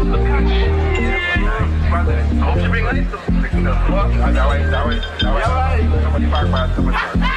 Hope you bring lights. Somebody back by somebody.